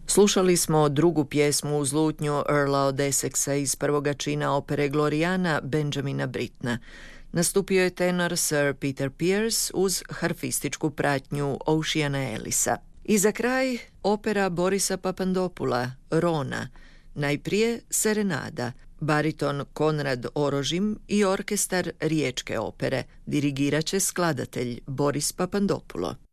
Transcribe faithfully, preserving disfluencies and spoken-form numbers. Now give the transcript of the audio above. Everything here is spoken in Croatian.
Slušali smo drugu pjesmu uz lutnju Earla od Essexa iz prvoga čina opere Gloriana Benjamina Brittna. Nastupio je tenor Sir Peter Pearce uz harfističku pratnju Oceana Ellisa. I za kraj opera Borisa Papandopula, Rona, najprije Serenada, bariton Konrad Orožim i orkestar Riječke opere. Dirigirat će skladatelj Boris Papandopulo.